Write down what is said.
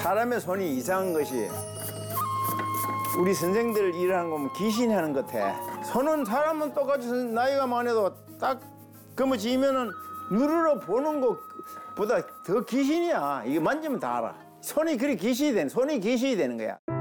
사람의 손이 이상한 것이 우리 선생들 일하는 거 보면 귀신이 하는 것 같아. 손은 사람은 똑같이 나이가 많아도 딱 그머지면은 누르러 보는 것보다 더 귀신이야. 이게 만지면 다 알아. 손이 그리 귀신이 되는 거야.